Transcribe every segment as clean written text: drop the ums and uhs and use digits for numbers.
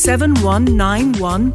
7191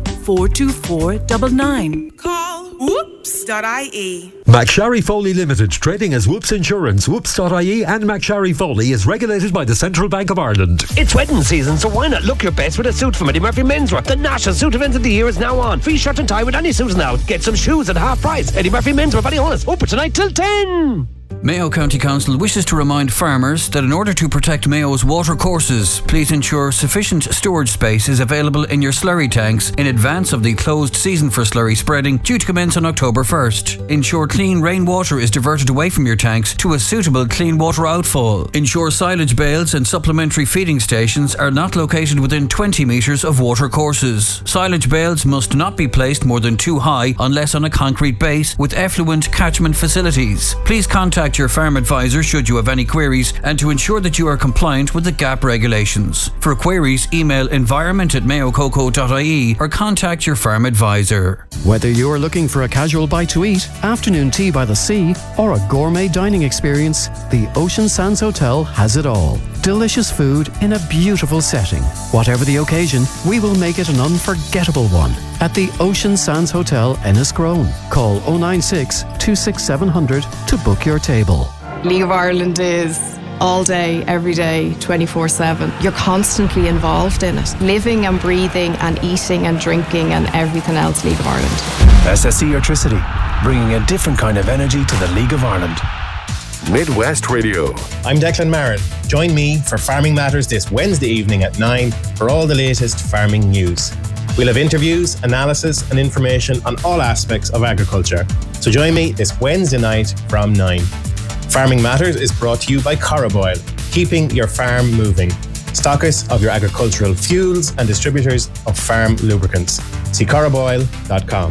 424 99. Call whoops.ie. McSharry Foley Limited, trading as Whoops Insurance, whoops.ie and McSharry Foley is regulated by the Central Bank of Ireland. It's wedding season, so why not look your best with a suit from Eddie Murphy Menswear? The national suit event of the year is now on. Free shirt and tie with any suits now. Get some shoes at half price. Eddie Murphy Menswear, Ballyhonus, open tonight till 10. Mayo County Council wishes to remind farmers that in order to protect Mayo's water courses, please ensure sufficient storage space is available in your slurry tanks in advance of the closed season for slurry spreading due to commence on October 1st. Ensure clean rainwater is diverted away from your tanks to a suitable clean water outfall. Ensure silage bales and supplementary feeding stations are not located within 20 metres of water courses. Silage bales must not be placed more than 2 high unless on a concrete base with effluent catchment facilities. Please contact your farm advisor should you have any queries and to ensure that you are compliant with the GAP regulations. For queries, email environment@mayococo.ie or contact your farm advisor. Whether you're looking for a casual bite to eat, afternoon tea by the sea, or a gourmet dining experience, the Ocean Sands Hotel has it all. Delicious food in a beautiful setting. Whatever the occasion, we will make it an unforgettable one at the Ocean Sands Hotel, Enniscrone. Call 096 26700 to book your table. League of Ireland is all day, every day, 24/7. You're constantly involved in it, living and breathing and eating and drinking and everything else League of Ireland. SSE Electricity, bringing a different kind of energy to the League of Ireland. Midwest Radio. I'm Declan Marin. Join me for Farming Matters this Wednesday evening at 9 for all the latest farming news. We'll have interviews, analysis and information on all aspects of agriculture. So join me this Wednesday night from 9. Farming Matters is brought to you by Coroboil, keeping your farm moving. Stockists of your agricultural fuels and distributors of farm lubricants. See coroboil.com.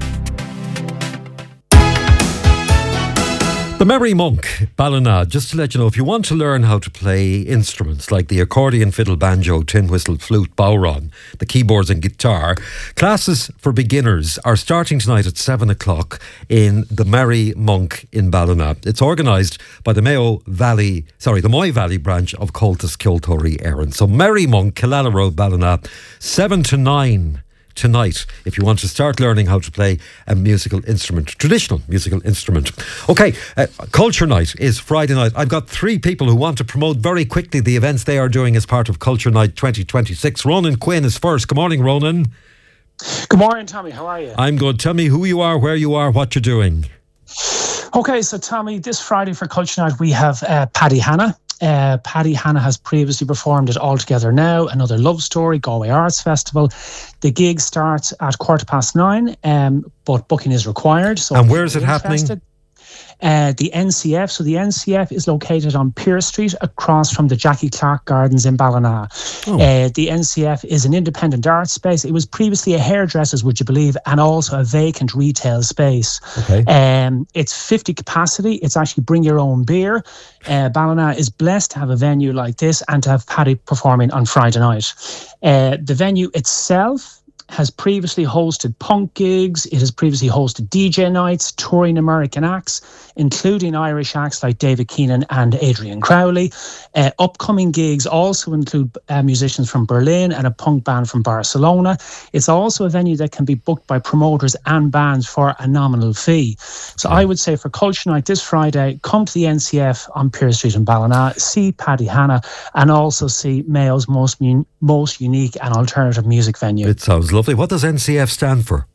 The Merry Monk, Ballina. Just to let you know, if you want to learn how to play instruments like the accordion, fiddle, banjo, tin whistle, flute, bowron, the keyboards and guitar, classes for beginners are starting tonight at 7 o'clock in the Merry Monk in Ballina. It's organised by the Moy Valley branch of Cultus Kiltory Erin. So Merry Monk, Killala Road, Ballina, 7 to 9. Tonight, if you want to start learning how to play a musical instrument, traditional musical instrument. Okay, Culture Night is Friday night. I've got 3 people who want to promote very quickly the events they are doing as part of Culture Night 2026. Ronan Quinn is first. Good morning, Ronan. Good morning, Tommy. How are you? I'm good. Tell me who you are, where you are, what you're doing. Okay, so Tommy, this Friday for Culture Night we have Paddy Hanna. Paddy Hanna has previously performed at All Together Now, Another Love Story, Galway Arts Festival. The gig starts at 9:15, but booking is required. So and where is it happening? The NCF. So the NCF is located on Pearse Street across from the Jackie Clark Gardens in Ballina. The NCF is an independent art space. It was previously a hairdresser's, would you believe, and also a vacant retail space. Okay. It's 50 capacity. It's actually bring your own beer. Ballina is blessed to have a venue like this and to have Paddy performing on Friday night. The venue itself has previously hosted punk gigs. It has previously hosted DJ nights, touring American acts, including Irish acts like David Keenan and Adrian Crowley. Upcoming gigs also include musicians from Berlin and a punk band from Barcelona. It's also a venue that can be booked by promoters and bands for a nominal fee. So I would say for Culture Night this Friday, come to the NCF on Pearse Street in Ballina, see Paddy Hanna, and also see Mayo's most unique and alternative music venue. It sounds lovely. What does NCF stand for?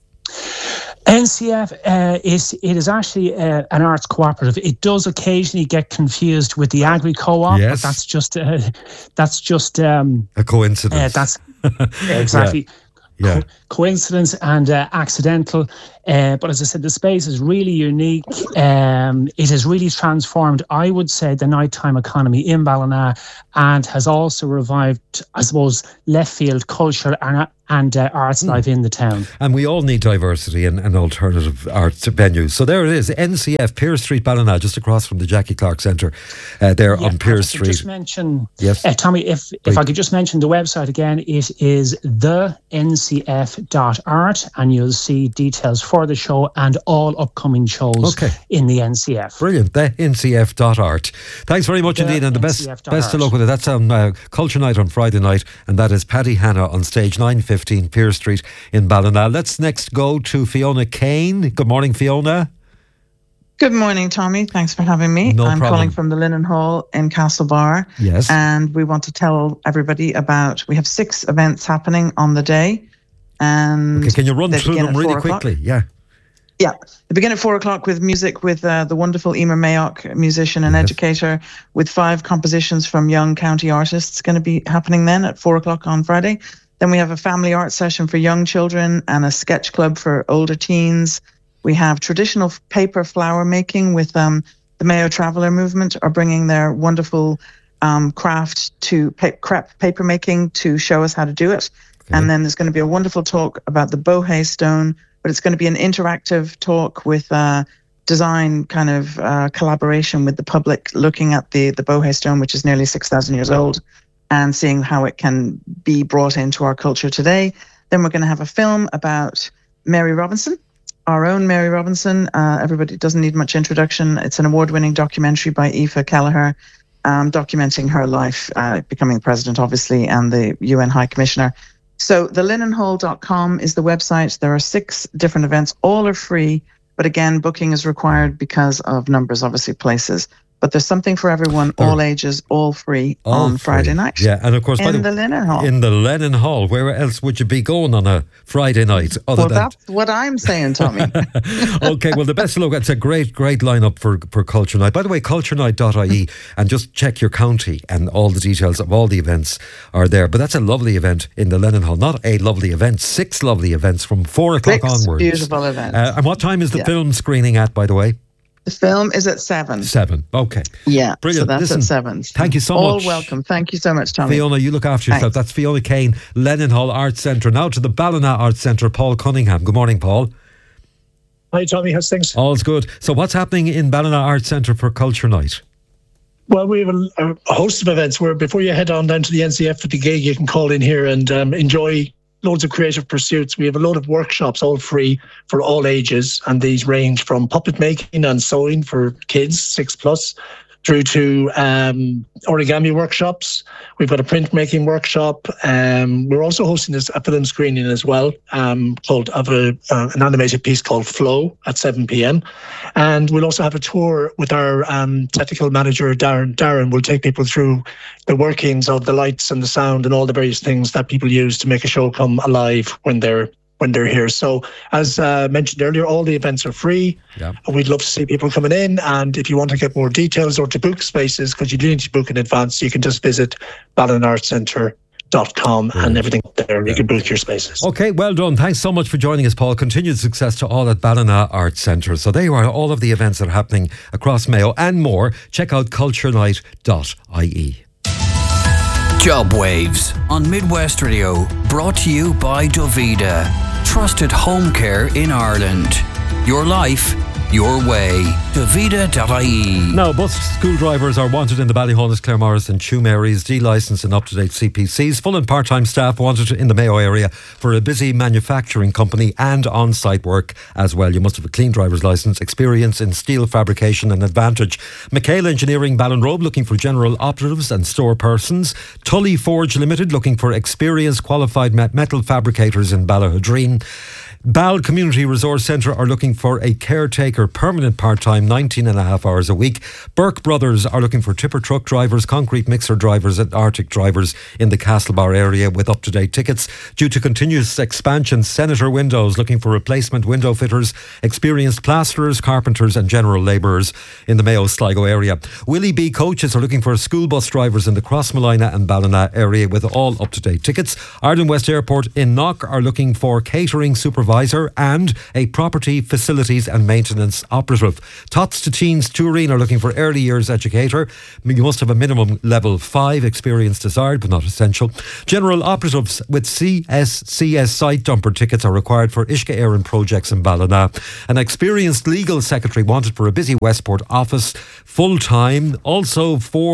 NCF is actually an arts cooperative. It does occasionally get confused with the Agri Co-op, yes. But that's just a coincidence. That's exactly. Yeah. Coincidence and accidental. But as I said, the space is really unique. It has really transformed, I would say, the nighttime economy in Ballina and has also revived, I suppose, left field culture and arts life in the town. And we all need diversity and alternative arts venues. So there it is, NCF, Pearse Street, Ballina, just across from the Jackie Clark Centre there on Pearse Street. Just mention, yes. Tommy, if I could just mention the website again, it is thencf.art and you'll see details for for the show and all upcoming shows in the NCF. Brilliant. The NCF.art. Thanks very much indeed, and the best of luck with it. That's on Culture Night on Friday night, and that is Paddy Hanna on stage, 9:15 Pearse Street in Ballina. Let's next go to Fiona Kane. Good morning, Fiona. Good morning, Tommy. Thanks for having me. I'm calling from the Linen Hall in Castlebar. Yes. And we want to tell everybody we have 6 events happening on the day. And can you run through them really quickly? Yeah. Yeah. They begin at 4:00 with music with the wonderful Emer Mayock, musician and educator, with 5 compositions from young county artists going to be happening then at 4:00 on Friday. Then we have a family art session for young children and a sketch club for older teens. We have traditional paper flower making with the Mayo Traveller Movement are bringing their wonderful craft to crepe paper making to show us how to do it. Okay. And then there's going to be a wonderful talk about the Bohé stone, but it's going to be an interactive talk with design kind of collaboration with the public, looking at the Bohé stone, which is nearly 6,000 years old, and seeing how it can be brought into our culture today. Then we're going to have a film about Mary Robinson. Our own Mary Robinson. Everybody doesn't need much introduction. It's an award-winning documentary by Aoife Kelleher, documenting her life, becoming president, obviously, and the UN High Commissioner. So thelinenhall.com is the website. There are 6 different events. All are free, but again, booking is required because of numbers, obviously, places. But there's something for everyone, all ages, all free on Friday night. Yeah, and of course, in the Linen Hall. In the Linen Hall. Where else would you be going on a Friday night? That's what I'm saying, Tommy. Okay, well, the best of luck. It's a great lineup for Culture Night. By the way, culturenight.ie, and just check your county, and all the details of all the events are there. But that's a lovely event in the Linen Hall. Not a lovely event, 6 lovely events from 4:00 onwards. Beautiful events. And what time is the film screening at, by the way? The film is at 7. 7, okay. Yeah, brilliant. So that's at 7. Thank you so much. All welcome. Thank you so much, Tommy. Fiona, you look after yourself. Thanks. That's Fiona Kane, Linen Hall Arts Centre. Now to the Ballina Arts Centre, Paul Cunningham. Good morning, Paul. Hi, Tommy. How's things? All's good. So what's happening in Ballina Arts Centre for Culture Night? Well, we have a host of events where before you head on down to the NCF for the gig, you can call in here and enjoy loads of creative pursuits. We have a load of workshops, all free for all ages, and these range from puppet making and sewing for kids 6+, through to origami workshops. We've got a printmaking workshop. We're also hosting a film screening as well, called an animated piece called Flow at 7 p.m. And we'll also have a tour with our technical manager, Darren. Darren will take people through the workings of the lights and the sound and all the various things that people use to make a show come alive when they're here. So as mentioned earlier, all the events are free. Yeah. We'd love to see people coming in. And if you want to get more details or to book spaces, because you do need to book in advance, you can just visit ballinartcentre.com and everything there. You can book your spaces. Okay, well done. Thanks so much for joining us, Paul. Continued success to all at Ballina Arts Centre. So there you are, all of the events that are happening across Mayo and more. Check out culturenight.ie. Job Waves on Midwest Radio, brought to you by Dovida. Trusted home care in Ireland. Your life, your way. Dovida.ie. Now, bus school drivers are wanted in the Ballyhonus, Claremorris and Tuam areas, D-licensed and up-to-date CPCs. Full and part-time staff wanted in the Mayo area for a busy manufacturing company and on-site work as well. You must have a clean driver's licence, experience in steel fabrication and advantage. McHale Engineering Ballinrobe looking for general operatives and store persons. Tully Forge Limited looking for experienced qualified metal fabricators in Ballahadreen. Bal Community Resource Centre are looking for a caretaker, permanent part-time, 19.5 hours a week. Burke Brothers are looking for tipper truck drivers, concrete mixer drivers and Arctic drivers in the Castlebar area with up-to-date tickets. Due to continuous expansion, Senator Windows looking for replacement window fitters, experienced plasterers, carpenters and general labourers in the Mayo Sligo area. Willie B Coaches are looking for school bus drivers in the Crossmolina and Ballina area with all up-to-date tickets. Ireland West Airport in Knock are looking for catering supervisor and a property, facilities and maintenance operative. Tots to Teens Turin are looking for early years educator. You must have a minimum level 5 experience desired but not essential. General operatives with CSCS site dumper tickets are required for Ishka Éireann projects in Ballina. An experienced legal secretary wanted for a busy Westport office full time. Also Ford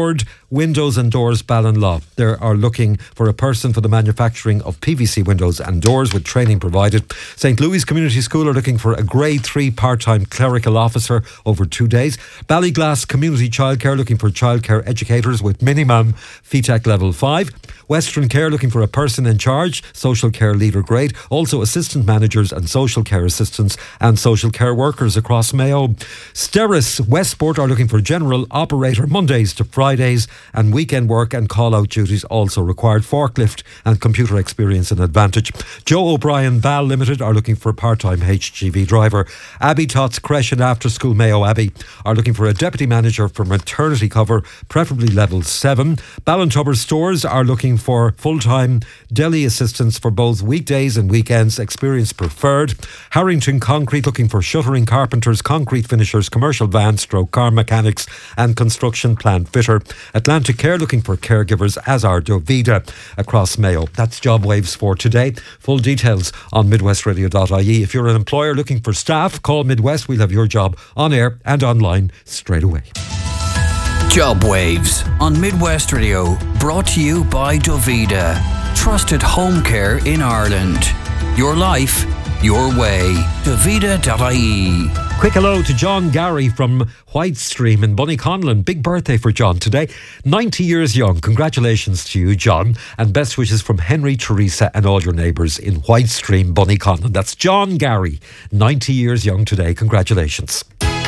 Windows and Doors Ballinlaw. They are looking for a person for the manufacturing of PVC windows and doors with training provided. St. Louis Community School are looking for a grade 3 part-time clerical officer over 2 days. Ballyglass Community Childcare looking for childcare educators with minimum FETAC level 5. Western Care looking for a person in charge, social care leader grade. Also assistant managers and social care assistants and social care workers across Mayo. Steris Westport are looking for general operator Mondays to Fridays, and weekend work and call-out duties also required. Forklift and computer experience an advantage. Joe O'Brien Ball Limited are looking for a part-time HGV driver. Abbey Tots Creche and After School Mayo Abbey are looking for a deputy manager for maternity cover, preferably level 7. Ballintubber Stores are looking for full-time deli assistants for both weekdays and weekends, experience preferred. Harrington Concrete looking for shuttering carpenters, concrete finishers, commercial van stroke car mechanics and construction plant fitter. Atlantic Care looking for caregivers, as are Dovida across Mayo. That's Job Waves for today. Full details on midwestradio.ie. If you're an employer looking for staff, call Midwest. We'll have your job on air and online straight away. Job Waves on Midwest Radio, brought to you by Dovida. Trusted home care in Ireland. Your life, your way. Dovida.ie. Quick hello to John Gary from Whitestream in Bunnyconlon. Big birthday for John today. 90 years young. Congratulations to you, John. And best wishes from Henry, Teresa and all your neighbours in Whitestream, Bunnyconlon. That's John Gary. 90 years young today. Congratulations.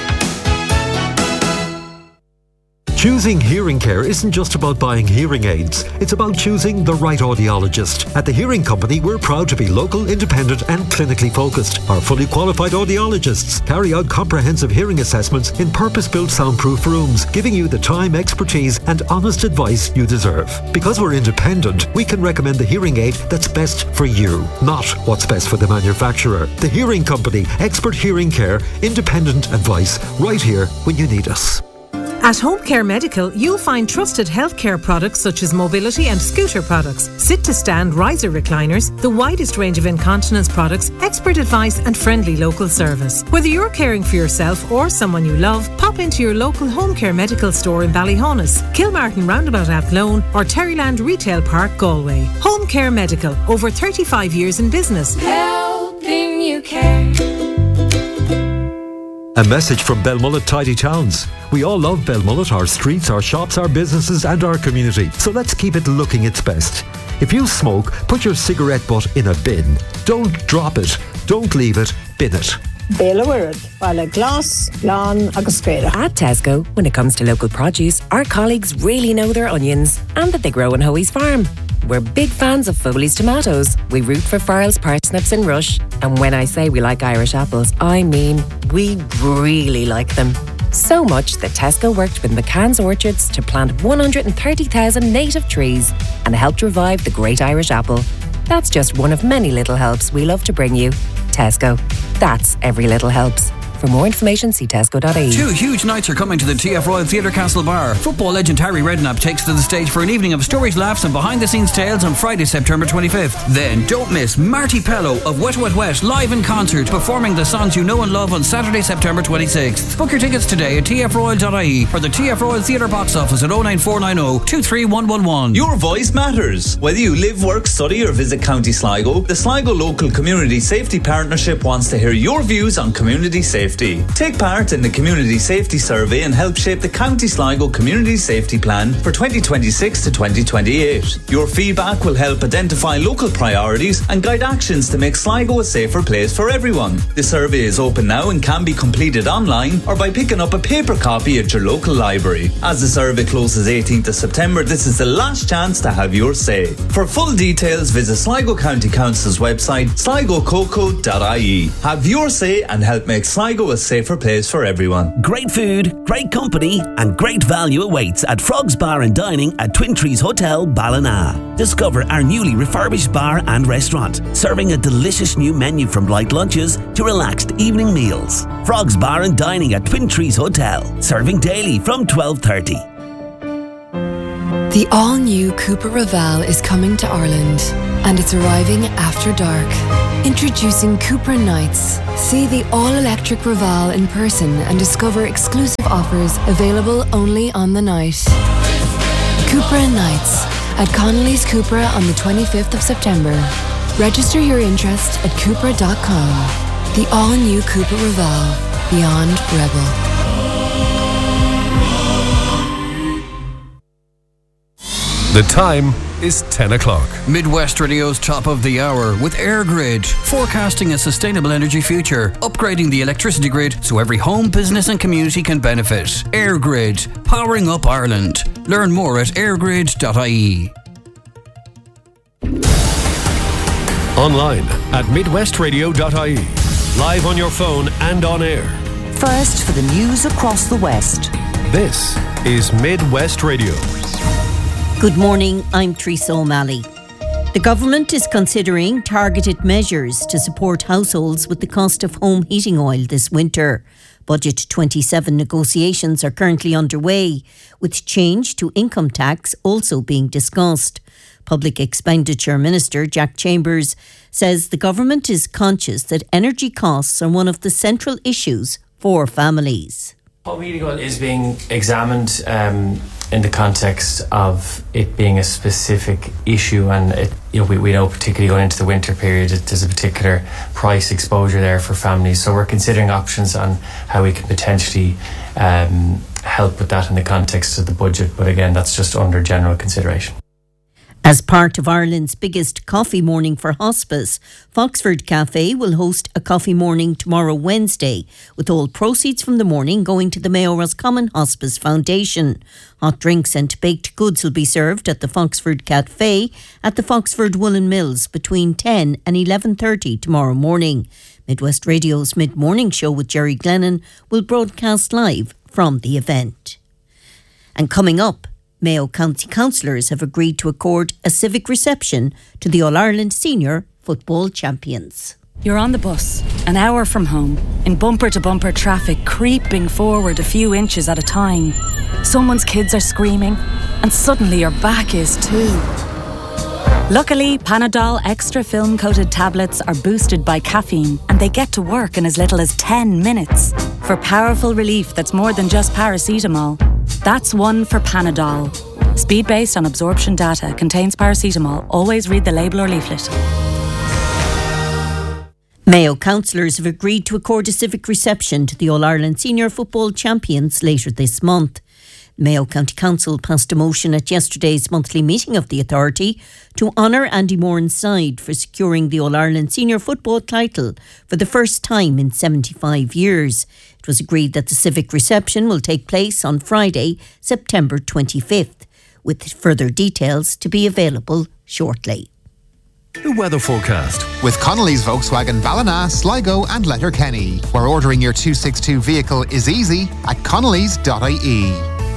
Choosing hearing care isn't just about buying hearing aids. It's about choosing the right audiologist. At the Hearing Company, we're proud to be local, independent and clinically focused. Our fully qualified audiologists carry out comprehensive hearing assessments in purpose-built soundproof rooms, giving you the time, expertise and honest advice you deserve. Because we're independent, we can recommend the hearing aid that's best for you, not what's best for the manufacturer. The Hearing Company, expert hearing care, independent advice, right here when you need us. At Home Care Medical, you'll find trusted healthcare products such as mobility and scooter products, sit-to-stand riser recliners, the widest range of incontinence products, expert advice and friendly local service. Whether you're caring for yourself or someone you love, pop into your local Home Care Medical store in Ballyhonus, Kilmartin Roundabout Athlone or Terryland Retail Park, Galway. Home Care Medical, over 35 years in business. Helping you care. A message from Belmullet Tidy Towns. We all love Belmullet, our streets, our shops, our businesses and our community. So let's keep it looking its best. If you smoke, put your cigarette butt in a bin. Don't drop it. Don't leave it. Bin it. At Tesco, when it comes to local produce, our colleagues really know their onions and that they grow on Hoey's farm. We're big fans of Foley's tomatoes. We root for Farrell's parsnips and Rush. And when I say we like Irish apples, I mean we really like them. So much that Tesco worked with McCann's Orchards to plant 130,000 native trees and helped revive the great Irish apple. That's just one of many little helps we love to bring you. Tesco. That's every little helps. For more information, see tesco.ie. 2 huge nights are coming to the TF Royal Theatre Castlebar. Football legend Harry Redknapp takes to the stage for an evening of stories, laughs and behind-the-scenes tales on Friday, September 25th. Then, don't miss Marty Pello of Wet Wet Wet live in concert, performing the songs you know and love on Saturday, September 26th. Book your tickets today at tfroyal.ie or the TF Royal Theatre box office at 09490 23111. Your voice matters. Whether you live, work, study or visit County Sligo, the Sligo Local Community Safety Partnership wants to hear your views on community safety. Take part in the Community Safety Survey and help shape the County Sligo Community Safety Plan for 2026 to 2028. Your feedback will help identify local priorities and guide actions to make Sligo a safer place for everyone. The survey is open now and can be completed online or by picking up a paper copy at your local library. As the survey closes 18th of September, this is the last chance to have your say. For full details, visit Sligo County Council's website, sligococo.ie. Have your say and help make Sligo a safer place for everyone. Great food, great company and great value awaits at Frog's Bar and Dining at Twin Trees Hotel, Ballina. Discover our newly refurbished bar and restaurant, serving a delicious new menu from light lunches to relaxed evening meals. Frog's Bar and Dining at Twin Trees Hotel, serving daily from 12:30. The all-new Cupra Raval is coming to Ireland, and it's arriving after dark. Introducing Cupra Nights. See the all-electric Raval in person and discover exclusive offers available only on the night. Cupra Nights at Connolly's Cupra on the 25th of September. Register your interest at Cupra.com. The all-new Cupra Raval, beyond rebel. The time is 10 o'clock. Midwest Radio's top of the hour with EirGrid, forecasting a sustainable energy future, upgrading the electricity grid so every home, business and community can benefit. EirGrid, powering up Ireland. Learn more at airgrid.ie. Online at midwestradio.ie. Live on your phone and on air. First for the news across the West. This is Midwest Radio. Good morning, I'm Teresa O'Malley. The government is considering targeted measures to support households with the cost of home heating oil this winter. Budget 27 negotiations are currently underway, with change to income tax also being discussed. Public Expenditure Minister Jack Chambers says the government is conscious that energy costs are one of the central issues for families. Home heating oil is being examined in the context of it being a specific issue, and we know particularly going into the winter period there's a particular price exposure there for families, so we're considering options on how we can potentially help with that in the context of the budget, but again that's just under general consideration. As part of Ireland's biggest coffee morning for hospice, Foxford Cafe will host a coffee morning tomorrow Wednesday, with all proceeds from the morning going to the Mayo Roscommon Hospice Foundation. Hot drinks and baked goods will be served at the Foxford Cafe at the Foxford Woolen Mills between 10 and 11:30 tomorrow morning. Midwest Radio's mid-morning show with Jerry Glennon will broadcast live from the event. And coming up, Mayo County councillors have agreed to accord a civic reception to the All-Ireland Senior Football Champions. You're on the bus, an hour from home, in bumper-to-bumper traffic creeping forward a few inches at a time. Someone's kids are screaming, and suddenly your back is too. Luckily, Panadol Extra film-coated tablets are boosted by caffeine, and they get to work in as little as 10 minutes. For powerful relief that's more than just paracetamol. That's one for Panadol. Speed based on absorption data, contains paracetamol. Always read the label or leaflet. Mayo councillors have agreed to accord a civic reception to the All-Ireland Senior Football Champions later this month. Mayo County Council passed a motion at yesterday's monthly meeting of the authority to honour Andy Moran's side for securing the All-Ireland Senior Football title for the first time in 75 years. It was agreed that the civic reception will take place on Friday, September 25th, with further details to be available shortly. The weather forecast with Connolly's Volkswagen Ballina, Sligo and Letterkenny, where ordering your 262 vehicle is easy at connolly's.ie.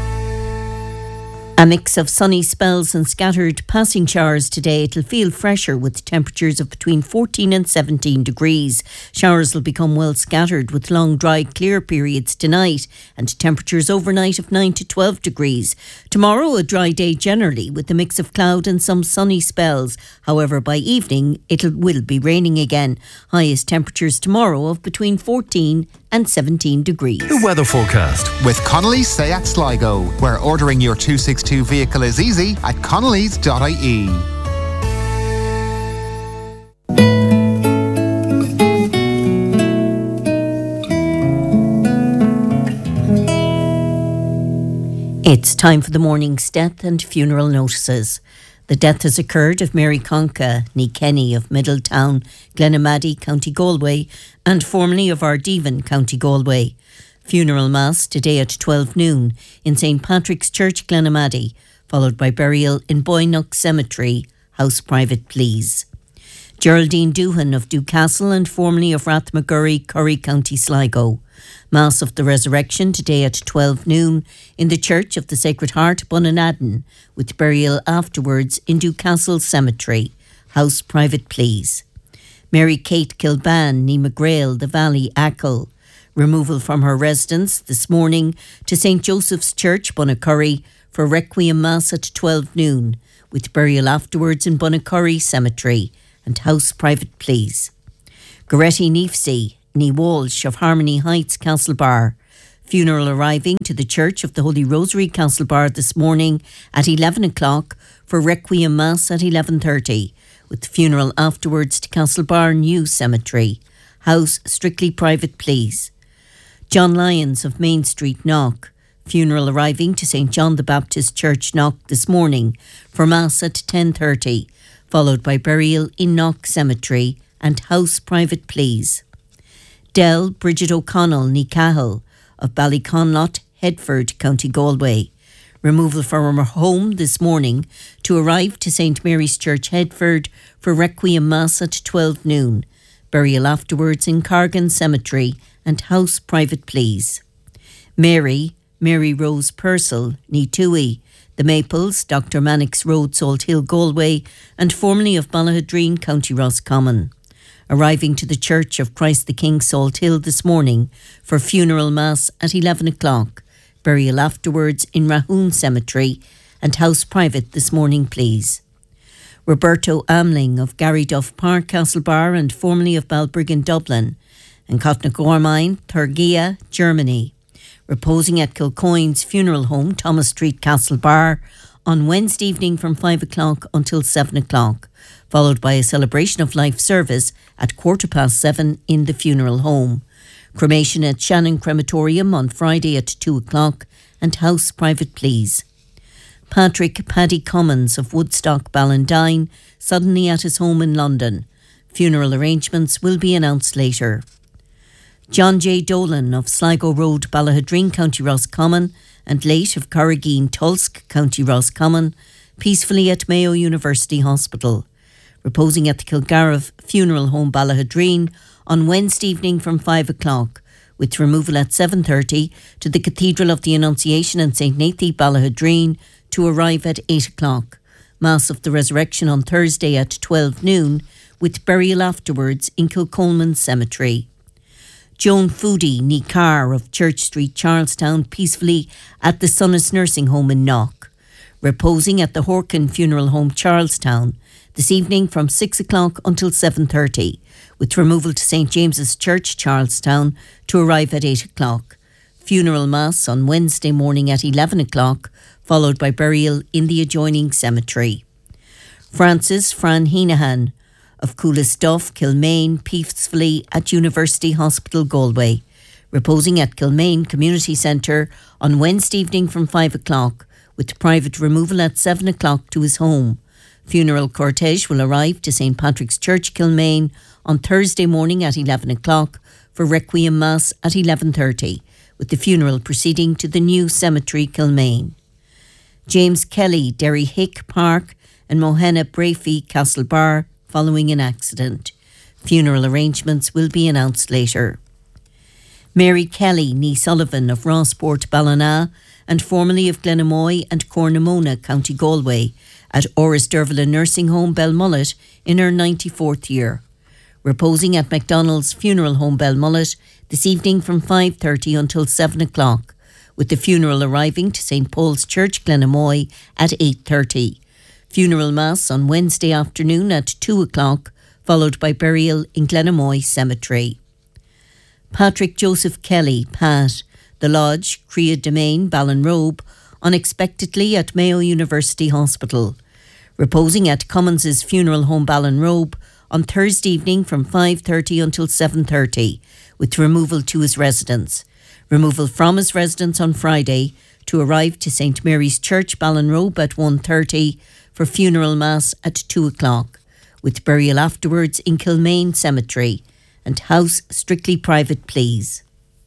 A mix of sunny spells and scattered passing showers today. It'll feel fresher with temperatures of between 14 and 17 degrees. Showers will become well scattered with long, dry, clear periods tonight and temperatures overnight of 9 to 12 degrees. Tomorrow, a dry day generally with a mix of cloud and some sunny spells. However, by evening, it will be raining again. Highest temperatures tomorrow of between 14 and 17 degrees. The weather forecast with Connolly's Seat Sligo, where ordering your 262 vehicle is easy at connolly's.ie. It's time for the morning's death and funeral notices. The death has occurred of Mary Conca, ní Kenny of Middletown, Glenamaddy, County Galway, and formerly of Ardevin, County Galway. Funeral Mass today at 12 noon in St. Patrick's Church, Glenamaddy, followed by burial in Boynock Cemetery, house private please. Geraldine Doohan of Dewcastle and formerly of Rathmagurry, Curry, County Sligo. Mass of the Resurrection today at 12 noon in the Church of the Sacred Heart, Bunanadden, with burial afterwards in Dewcastle Cemetery, house private please. Mary Kate Kilban, ní Magrail, the Valley, Achill. Removal from her residence this morning to St. Joseph's Church, Bunnacurry, for Requiem Mass at 12 noon, with burial afterwards in Bunnacurry Cemetery and house private please. Goretti Neefsey, ní Walsh of Harmony Heights, Castlebar. Funeral arriving to the Church of the Holy Rosary, Castlebar, this morning at 11 o'clock for Requiem Mass at 11:30, with the funeral afterwards to Castlebar New Cemetery. House strictly private, please. John Lyons of Main Street, Knock. Funeral arriving to St. John the Baptist Church, Knock, this morning for Mass at 10:30, followed by burial in Knock Cemetery and house private, please. Del Bridget O'Connell, ní Cahill of Ballyconlot, Headford, County Galway. Removal from her home this morning to arrive to St. Mary's Church, Headford for Requiem Mass at 12 noon. Burial afterwards in Cargan Cemetery and house private, please. Mary Rose Purcell, ní Tui, The Maples, Dr. Mannix Road, Salt Hill, Galway, and formerly of Ballahadreen, County Roscommon. Arriving to the Church of Christ the King, Salt Hill, this morning for funeral mass at 11 o'clock. Burial afterwards in Rahoon Cemetery and house private this morning, please. Roberto Amling of Garryduff Park, Castlebar, and formerly of Balbriggan, Dublin, and Cotnagormine, Turgia, Germany. Reposing at Kilcoyne's Funeral Home, Thomas Street, Castlebar, on Wednesday evening from 5 o'clock until 7 o'clock, followed by a celebration of life service at 7:15 in the funeral home. Cremation at Shannon Crematorium on Friday at 2 o'clock and house private, please. Patrick Paddy Cummins of Woodstock, Ballandine, suddenly at his home in London. Funeral arrangements will be announced later. John J. Dolan of Sligo Road, Ballahadreen, County Roscommon, and late of Carrageen, Tulsk, County Roscommon, peacefully at Mayo University Hospital. Reposing at the Kilgarriff Funeral Home, Ballahadreen, on Wednesday evening from 5 o'clock, with removal at 7:30 to the Cathedral of the Annunciation and St. Nathan, Ballahadreen, to arrive at 8 o'clock. Mass of the Resurrection on Thursday at 12 noon, with burial afterwards in Kilcolman Cemetery. Joan Foodie, ní Carr of Church Street, Charlestown, peacefully at the Sunnis Nursing Home in Knock. Reposing at the Horkin Funeral Home, Charlestown, this evening from 6 o'clock until 7:30, with removal to St. James's Church, Charlestown, to arrive at 8 o'clock. Funeral Mass on Wednesday morning at 11 o'clock, followed by burial in the adjoining cemetery. Francis Fran Heenahan of Coolastuff, Kilmaine, peacefully at University Hospital, Galway. Reposing at Kilmaine Community Centre on Wednesday evening from 5 o'clock, with private removal at 7 o'clock to his home. Funeral cortege will arrive to St. Patrick's Church, Kilmaine, on Thursday morning at 11 o'clock for Requiem Mass at 11:30, with the funeral proceeding to the new cemetery, Kilmaine. James Kelly, Derry Hick Park, and Mohenna Brafey, Castlebar, following an accident. Funeral arrangements will be announced later. Mary Kelly, ní Sullivan of Rossport, Ballina, and formerly of Glenamoy and Cornamona, County Galway, at Oris Dervilla Nursing Home, Belmullet, in her 94th year. Reposing at MacDonald's Funeral Home, Belmullet, this evening from 5:30 until 7 o'clock, with the funeral arriving to St. Paul's Church, Glenamoy, at 8:30. Funeral Mass on Wednesday afternoon at 2 o'clock, followed by burial in Glenamoy Cemetery. Patrick Joseph Kelly, Pat, The Lodge, Crea Domain, Ballinrobe, unexpectedly at Mayo University Hospital. Reposing at Cummins' Funeral Home, Ballinrobe, on Thursday evening from 5:30 until 7:30, with removal to his residence. Removal from his residence on Friday to arrive to St. Mary's Church, Ballinrobe, at 1:30 for funeral mass at 2 o'clock, with burial afterwards in Kilmaine Cemetery, and house strictly private, please.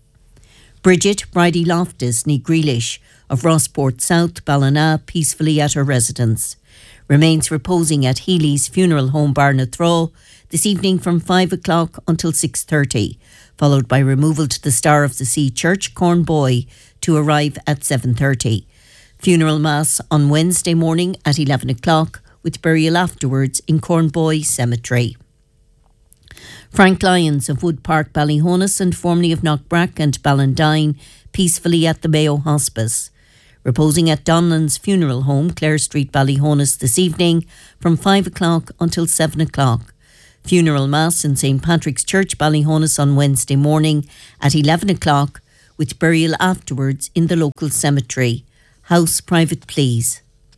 Bridget Bridie Loftus, ní Grealish, of Rossport South, Ballina, peacefully at her residence. Remains reposing at Healy's Funeral Home, Barnathraw, this evening from 5 o'clock until 6:30, followed by removal to the Star of the Sea Church, Cornboy, to arrive at 7:30. Funeral Mass on Wednesday morning at 11 o'clock, with burial afterwards in Cornboy Cemetery. Frank Lyons of Wood Park, Ballyhonus, and formerly of Knockbrack and Ballandine, peacefully at the Mayo Hospice. Reposing at Donlan's Funeral Home, Clare Street, Ballyhonus, this evening from 5 o'clock until 7 o'clock. Funeral Mass in St. Patrick's Church, Ballyhonus, on Wednesday morning at 11 o'clock, with burial afterwards in the local cemetery. House private, please.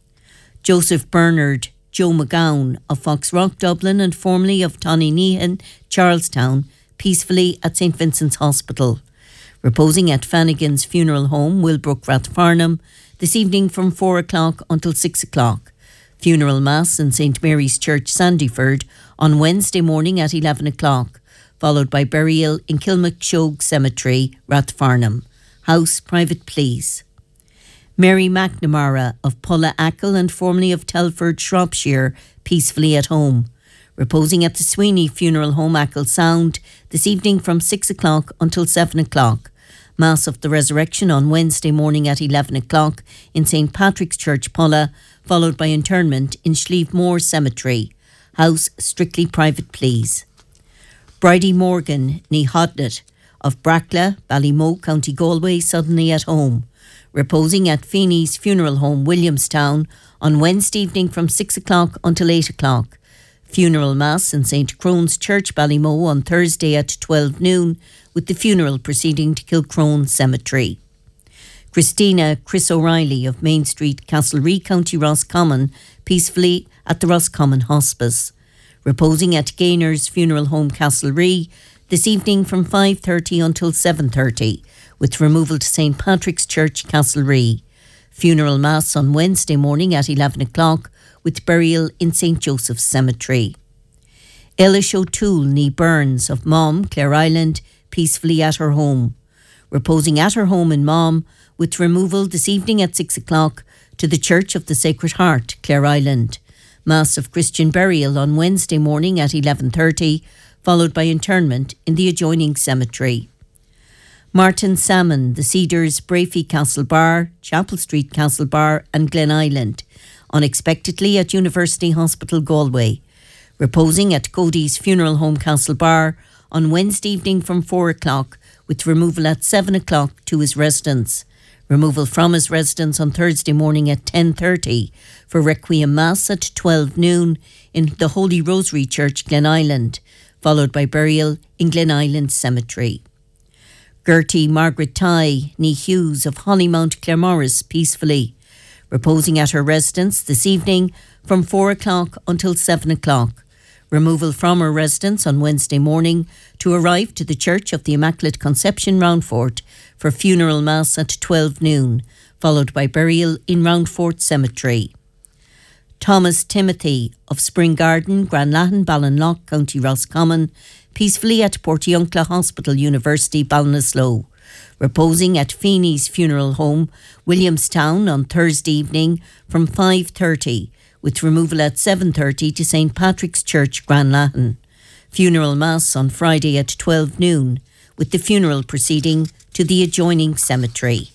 Joseph Bernard, Joe McGowan of Foxrock, Dublin, and formerly of Tonnynehan, Charlestown, peacefully at St Vincent's Hospital. Reposing at Fannigan's funeral home, Willbrook, Rathfarnham, this evening from 4 o'clock until 6 o'clock. Funeral Mass in St Mary's Church, Sandyford, on Wednesday morning at 11 o'clock, followed by burial in Kilmacshog Cemetery, Rathfarnham. House private, please. Mary McNamara of Pulla Ackle and formerly of Telford, Shropshire, peacefully at home. Reposing at the Sweeney Funeral Home, Ackle Sound, this evening from 6 o'clock until 7 o'clock. Mass of the Resurrection on Wednesday morning at 11 o'clock in St Patrick's Church, Pulla, followed by interment in Schlieve Cemetery. House strictly private, please. Bridie Morgan, ní Hodnet, of Brackla, Ballymoe, County Galway, suddenly at home. Reposing at Feeney's Funeral Home, Williamstown, on Wednesday evening from 6 o'clock until 8 o'clock. Funeral Mass in St Crone's Church, Ballymoe, on Thursday at 12 noon, with the funeral proceeding to Kilcrone Cemetery. Christina Chris O'Reilly of Main Street, Castlerea, County Roscommon, peacefully at the Roscommon Hospice. Reposing at Gainer's Funeral Home, Castlerea, this evening from 5:30 until 7:30, with removal to St Patrick's Church, Castlerea. Funeral Mass on Wednesday morning at 11 o'clock, with burial in St Joseph's Cemetery. Eilish O'Toole, ní Burns of Mom, Clare Island, peacefully at her home. Reposing at her home in Mom, with removal this evening at 6 o'clock to the Church of the Sacred Heart, Clare Island. Mass of Christian burial on Wednesday morning at 11:30, followed by interment in the adjoining cemetery. Martin Salmon, The Cedars, Brafey Castlebar, Chapel Street Castlebar and Glen Island, unexpectedly at University Hospital Galway. Reposing at Cody's Funeral Home, Castlebar, on Wednesday evening from 4 o'clock, with removal at 7 o'clock to his residence. Removal from his residence on Thursday morning at 10:30 for Requiem Mass at 12 noon in the Holy Rosary Church, Glen Island, followed by burial in Glen Island Cemetery. Gertie Margaret Tye, ní Hughes of Hollymount, Claremorris, peacefully. Reposing at her residence this evening from 4 o'clock until 7 o'clock. Removal from her residence on Wednesday morning to arrive to the Church of the Immaculate Conception, Roundfort, for funeral mass at 12 noon, followed by burial in Roundfort Cemetery. Thomas Timothy of Spring Garden, Granlahan, Ballinlough, County Roscommon, peacefully at Portiuncula Hospital, University, Ballinasloe. Reposing at Feeney's Funeral Home, Williamstown, on Thursday evening from 5:30, with removal at 7:30 to St Patrick's Church, Granlahan. Funeral Mass on Friday at 12 noon, with the funeral proceeding to the adjoining cemetery.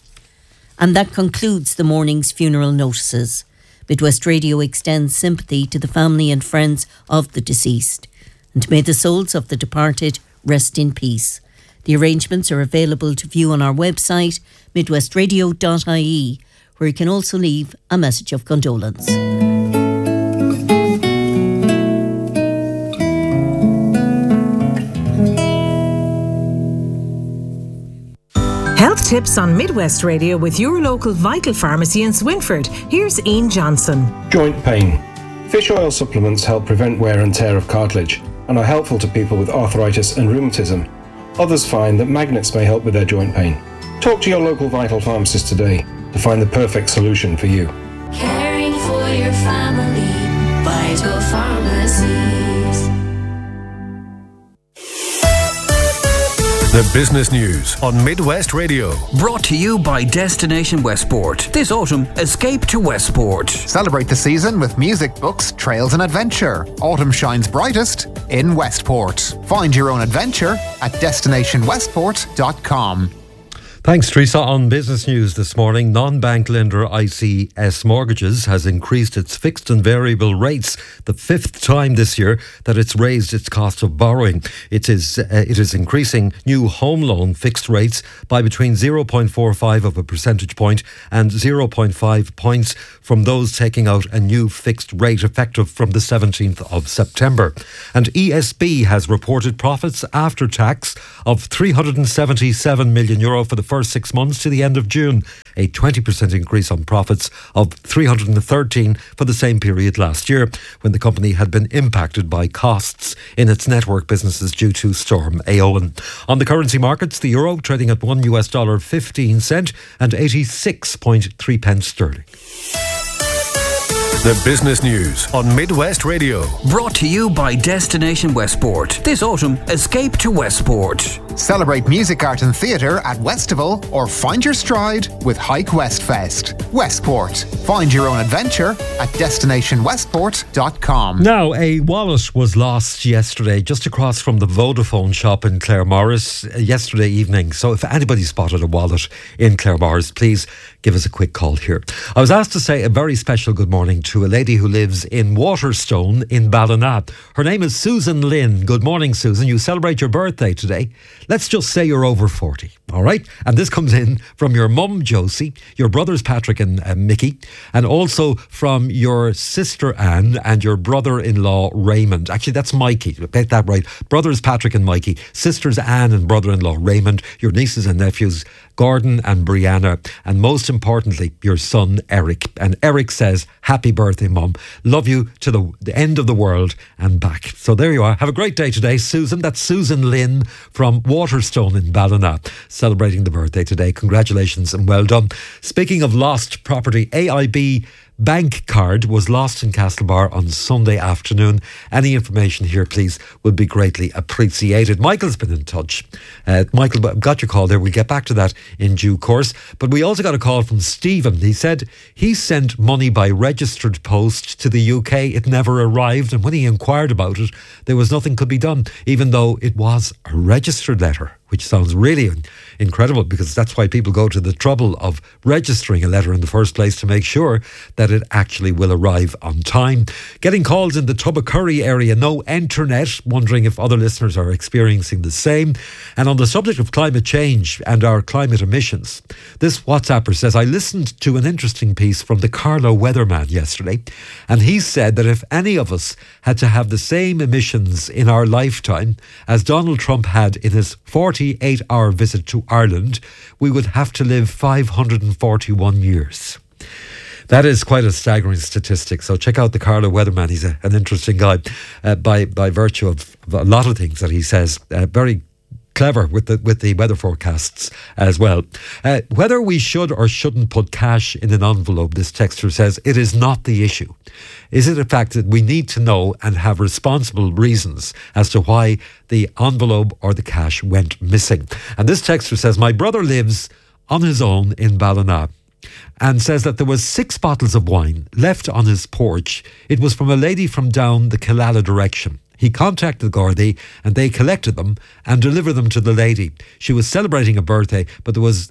And that concludes the morning's funeral notices. Midwest Radio extends sympathy to the family and friends of the deceased, and may the souls of the departed rest in peace. The arrangements are available to view on our website, midwestradio.ie, where you can also leave a message of condolence. Health tips on Midwest Radio with your local Vital Pharmacy in Swinford. Here's Ian Johnson. Joint pain. Fish oil supplements help prevent wear and tear of cartilage and are helpful to people with arthritis and rheumatism. Others find that magnets may help with their joint pain. Talk to your local Vital pharmacist today to find the perfect solution for you. Caring for your family, Vital Pharmacies. The business news on Midwest Radio. Brought to you by Destination Westport. This autumn, escape to Westport. Celebrate the season with music, books, trails and adventure. Autumn shines brightest in Westport. Find your own adventure at destinationwestport.com. Thanks, Teresa. On business news this morning, non-bank lender ICS Mortgages has increased its fixed and variable rates the fifth time this year that it's raised its cost of borrowing. It is increasing new home loan fixed rates by between 0.45 of a percentage point and 0.5 points from those taking out a new fixed rate effective from the 17th of September. And ESB has reported profits after tax of €377 million for the first 6 months to the end of June, a 20% increase on profits of 313 for the same period last year, when the company had been impacted by costs in its network businesses due to Storm Éowyn. On the currency markets, the euro trading at $1.15 and 86.3 pence sterling. The business news on Midwest Radio. Brought to you by Destination Westport. This autumn, escape to Westport. Celebrate music, art and theatre at Westival or find your stride with Hike Westfest. Westport. Find your own adventure at destinationwestport.com. Now, a wallet was lost yesterday just across from the Vodafone shop in Claremorris yesterday evening. So if anybody spotted a wallet in Claremorris, please give us a quick call here. I was asked to say a very special good morning to a lady who lives in Waterstone in Ballina. Her name is Susan Lynn. Good morning, Susan. You celebrate your birthday today. Let's just say you're over 40, all right? And this comes in from your mum, Josie, your brothers, Patrick and Mickey, and also from your sister, Anne, and your brother-in-law, Raymond. Actually, that's Mikey. Get that right. Brothers, Patrick and Mikey. Sisters, Anne and brother-in-law, Raymond. Your nieces and nephews, Gordon and Brianna. And most importantly, your son, Eric. And Eric says, happy birthday, Mum. Love you to the end of the world and back. So there you are. Have a great day today, Susan. That's Susan Lynn from Waterstone in Ballina, celebrating the birthday today. Congratulations and well done. Speaking of lost property, AIB bank card was lost in Castlebar on Sunday afternoon. Any information here, please, would be greatly appreciated. Michael's been in touch. Michael, got your call there. We'll get back to that in due course. But we also got a call from Stephen. He said he sent money by registered post to the UK. It never arrived. And when he inquired about it, there was nothing could be done, even though it was a registered letter, which sounds really incredible, because that's why people go to the trouble of registering a letter in the first place, to make sure that it actually will arrive on time. Getting calls in the Tubbacurry area, no internet, wondering if other listeners are experiencing the same. And on the subject of climate change and our climate emissions, this WhatsApper says, I listened to an interesting piece from the Carlo weatherman yesterday, and he said that if any of us had to have the same emissions in our lifetime as Donald Trump had in his 48-hour visit to Ireland, we would have to live 541 years. That is quite a staggering statistic. So check out the Carlo weatherman. He's an interesting guy by virtue of a lot of things that he says. Very clever with the weather forecasts as well. Whether we should or shouldn't put cash in an envelope, this texter says, it is not the issue. Is it a fact that we need to know and have responsible reasons as to why the envelope or the cash went missing? And this texter says, my brother lives on his own in Ballina and says that there was 6 bottles of wine left on his porch. It was from a lady from down the Killala direction. He contacted Gardaí and they collected them and delivered them to the lady. She was celebrating a birthday, but there was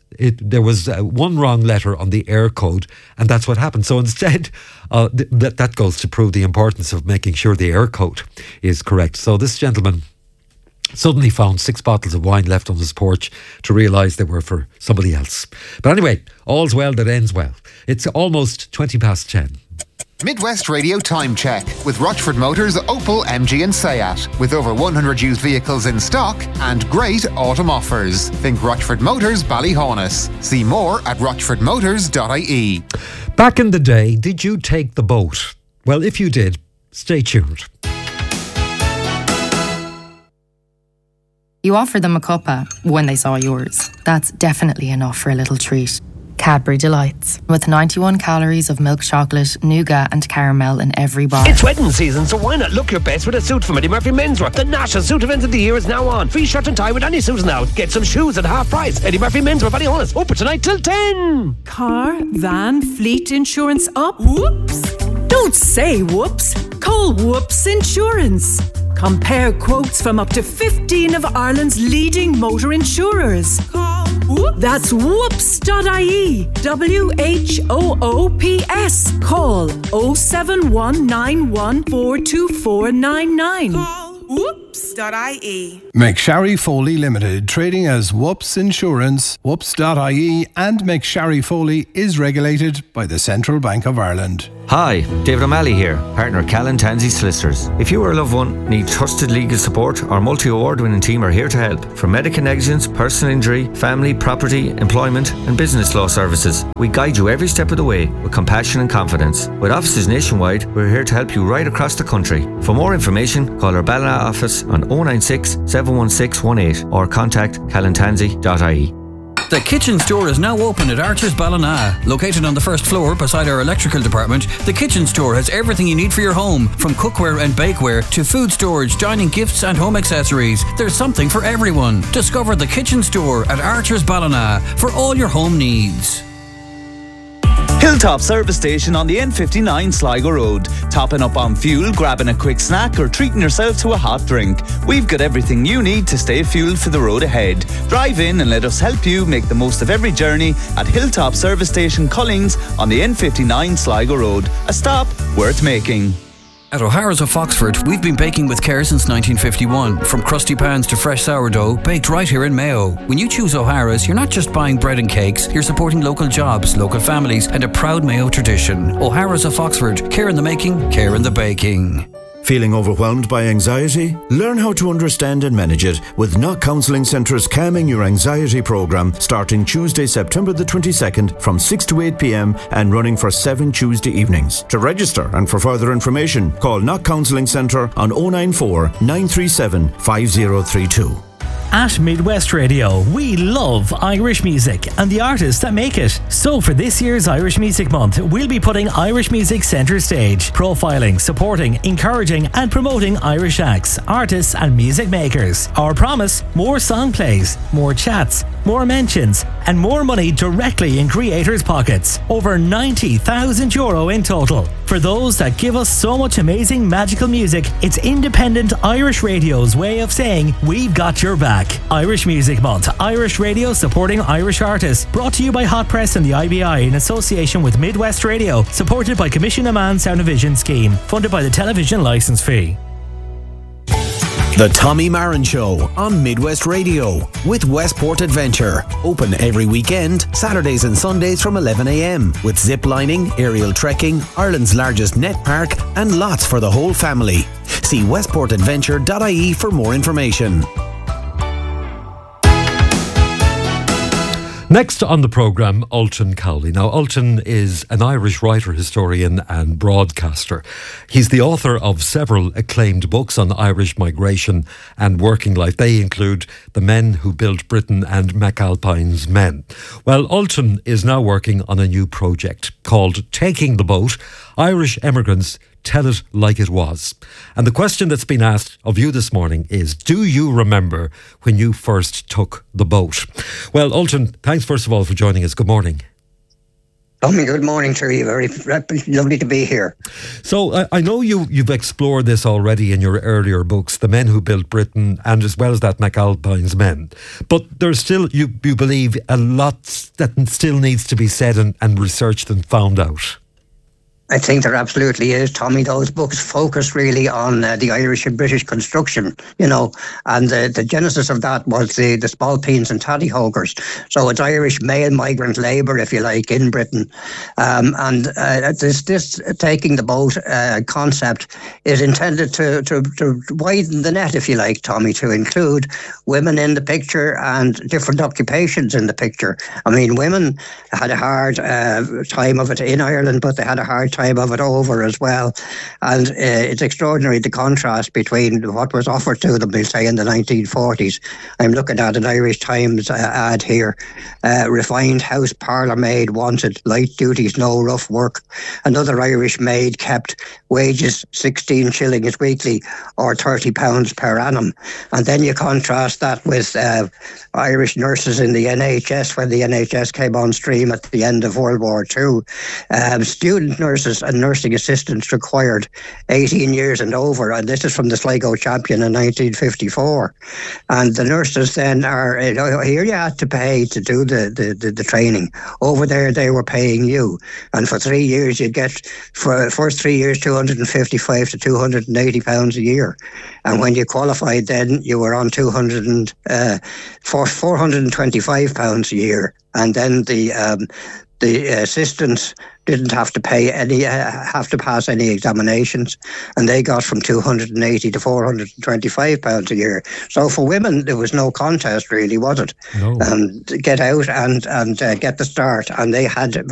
one wrong letter on the air code, and that's what happened. So instead, that goes to prove the importance of making sure the air code is correct. So this gentleman suddenly found 6 bottles of wine left on his porch to realise they were for somebody else. But anyway, all's well that ends well. It's almost 10:20. Midwest Radio Time Check with Rochford Motors, Opel, MG and Seat. With over 100 used vehicles in stock and great autumn offers. Think Rochford Motors, Ballyhonus. See more at rochfordmotors.ie. Back in the day, did you take the boat? Well, if you did, stay tuned. You offered them a cuppa when they saw yours. That's definitely enough for a little treat. Cadbury Delights, with 91 calories of milk chocolate, nougat and caramel in every bar. It's wedding season, so why not look your best with a suit from Eddie Murphy Menswear? The national suit event of the year is now on. Free shirt and tie with any suit now. Get some shoes at half price. Eddie Murphy Menswear, Ballyhonus, open tonight till 10. Car, van, fleet insurance up? Whoops! Don't say whoops. Call Whoops Insurance. Compare quotes from up to 15 of Ireland's leading motor insurers. Call Whoops That's whoops.ie. WHOOPS. Call 07191424999. Whoops.ie. McSharry Foley Limited, trading as Whoops Insurance, Whoops.ie, and McSharry Foley is regulated by the Central Bank of Ireland. Hi, David O'Malley here, partner Callan Tansey Solicitors. If you or a loved one need trusted legal support, our multi-award-winning team are here to help. From medical negligence, personal injury, family, property, employment and business law services, we guide you every step of the way with compassion and confidence. With offices nationwide, we're here to help you right across the country. For more information, call our Ballina office on 096 716 18 or contact callantansey.ie. The kitchen store is now open at Archer's Ballina. Located on the first floor beside our electrical department, the kitchen store has everything you need for your home, from cookware and bakeware to food storage, dining gifts and home accessories. There's something for everyone. Discover the kitchen store at Archer's Ballina for all your home needs. Hilltop Service Station on the N59 Sligo Road. Topping up on fuel, grabbing a quick snack or treating yourself to a hot drink. We've got everything you need to stay fueled for the road ahead. Drive in and let us help you make the most of every journey at Hilltop Service Station Collings on the N59 Sligo Road. A stop worth making. At O'Hara's of Foxford, we've been baking with care since 1951. From crusty pans to fresh sourdough, baked right here in Mayo. When you choose O'Hara's, you're not just buying bread and cakes, you're supporting local jobs, local families, and a proud Mayo tradition. O'Hara's of Foxford, care in the making, care in the baking. Feeling overwhelmed by anxiety? Learn how to understand and manage it with Knock Counselling Centre's Calming Your Anxiety programme, starting Tuesday, September the 22nd from 6 to 8 p.m. and running for 7 Tuesday evenings. To register and for further information, call Knock Counselling Centre on 094 937 5032. At Midwest Radio, we love Irish music and the artists that make it. So for this year's Irish Music Month, we'll be putting Irish music centre stage, profiling, supporting, encouraging and promoting Irish acts, artists and music makers. Our promise, more song plays, more chats, more mentions and more money directly in creators' pockets. Over €90,000 in total. For those that give us so much amazing magical music, it's independent Irish radio's way of saying we've got your back. Irish Music Month, Irish radio supporting Irish artists. Brought to you by Hot Press and the IBI in association with Midwest Radio. Supported by Commission Amman Sound and Vision Scheme. Funded by the television licence fee. The Tommy Marin Show on Midwest Radio with Westport Adventure. Open every weekend, Saturdays and Sundays from 11 a.m. with zip lining, aerial trekking, Ireland's largest net park and lots for the whole family. See westportadventure.ie for more information. Next on the programme, Ultan Cowley. Now, Ultan is an Irish writer, historian and broadcaster. He's the author of several acclaimed books on Irish migration and working life. They include The Men Who Built Britain and McAlpine's Men. Well, Ultan is now working on a new project called Taking the Boat, Irish Emigrants Tell It Like It Was. And the question that's been asked of you this morning is, do you remember when you first took the boat? Well, Ultan, thanks first of all for joining us. Good morning. Tommy, good morning to you. Very lovely to be here. So I know you've explored this already in your earlier books, The Men Who Built Britain and as well as that McAlpine's Men. But there's still, you believe, a lot that still needs to be said and researched and found out. I think there absolutely is, Tommy. Those books focus really on the Irish and British construction, you know, and the genesis of that was the Spalpeens and Taddyhogers. So it's Irish male migrant labour, if you like, in Britain. And this taking the boat concept is intended to widen the net, if you like, Tommy, to include women in the picture and different occupations in the picture. I mean, women had a hard time of it in Ireland, but they had a hard time of it over as well. And it's extraordinary the contrast between what was offered to them, we'll say, in the 1940s. I'm looking at an Irish Times ad here. Refined house parlour maid wanted, light duties, no rough work. Another Irish maid kept, wages 16 shillings weekly or £30 per annum. And then you contrast that with Irish nurses in the NHS when the NHS came on stream at the end of World War II. Student nurses and nursing assistants required 18 years and over, and this is from the Sligo Champion in 1954. And the nurses then are, here you had to pay to do the training. Over there they were paying you. And for 3 years you'd get, for the first 3 years, £255 to £280 a year. And when you qualified then, you were on £425 a year. And then the assistants didn't have to pay have to pass any examinations, and they got from £280 to £425 a year. So for women, there was no contest really, was it? No. Get out and get the start, and they had